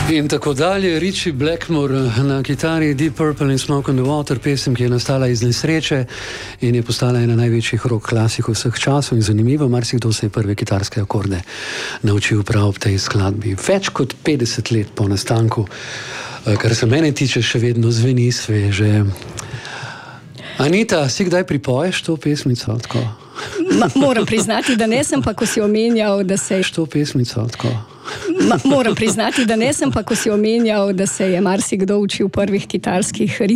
In tako dalje, Richie Blackmore na kitari, Deep Purple in Smoke on the Water, pesem, ki je nastala iz nesreče in je postala ena največjih rock klasikov vseh časov in zanimivo, marsikdo se je prve kitarske akorde naučil prav v tej skladbi. Več kot 50 let po nastanku, kar se mene tiče, še vedno zveni sveže. Anita, si kdaj pripoješ to pesmico? Tako? Moram priznati, da ne sem, pa ko si omenjal, da se je... To pesmico, tako? Moram priznati, da ne sem, pa ko si omenjal, da se je marsikdo učil prvih kitarskih